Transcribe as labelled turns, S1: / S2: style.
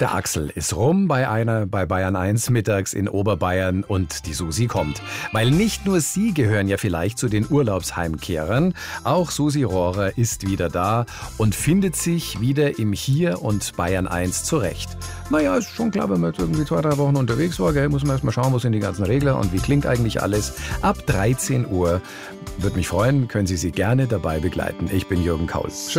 S1: Der Axel ist rum bei Bayern 1 mittags in Oberbayern und die Susi kommt. Weil nicht nur sie gehören ja vielleicht zu den Urlaubsheimkehrern, auch Susi Rohrer ist wieder da und findet sich wieder im Hier und Bayern 1 zurecht. Naja, ist schon klar, wenn man jetzt irgendwie 2-3 Wochen unterwegs war, gell, muss man erst mal schauen, wo sind die ganzen Regler und wie klingt eigentlich alles. Ab 13 Uhr, würde mich freuen, können Sie gerne dabei begleiten. Ich bin Jürgen Kaul. Schön